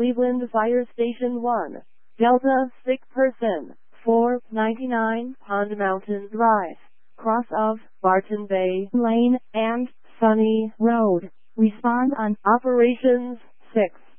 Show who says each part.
Speaker 1: Cleveland Fire Station 1, Delta sick person, 499 Pond Mountain Drive, cross of Barton Bay Lane and Sunny Road. Respond on Operations 6.